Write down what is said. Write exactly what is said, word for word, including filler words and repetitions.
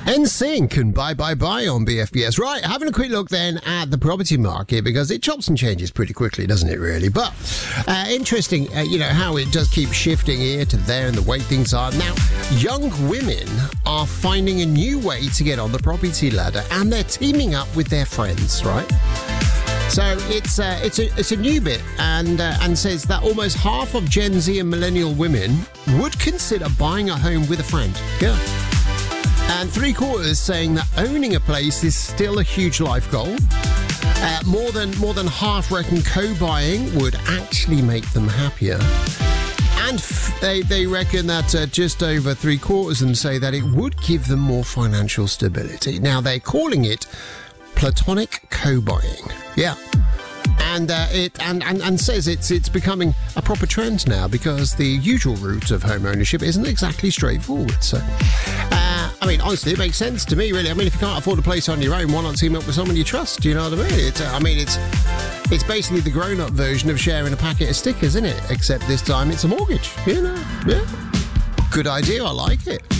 N Sync and Bye Bye Bye on B F B S. Right, having a quick look then at the property market, because it chops and changes pretty quickly, doesn't it, really? But uh, interesting, uh, you know, how it does keep shifting here to there and the way things are. Now, young women are finding a new way to get on the property ladder, and they're teaming up with their friends, right? So it's uh, it's a it's a new bit, and uh, and says that almost half of Gen Z and millennial women would consider buying a home with a friend. Yeah. And three quarters saying that owning a place is still a huge life goal. Uh, more than more than half reckon co-buying would actually make them happier. And f- they, they reckon that uh, just over three quarters of them say that it would give them more financial stability. Now, they're calling it platonic co-buying. Yeah. And uh, it and, and, and says it's it's becoming a proper trend now, because the usual route of home ownership isn't exactly straightforward. So, uh, I mean, honestly, it makes sense to me, really. I mean, if you can't afford a place on your own, why not team up with someone you trust? Do you know what I mean? It's, uh, I mean, it's it's basically the grown-up version of sharing a packet of stickers, isn't it? Except this time it's a mortgage. You know, yeah. Good idea. I like it.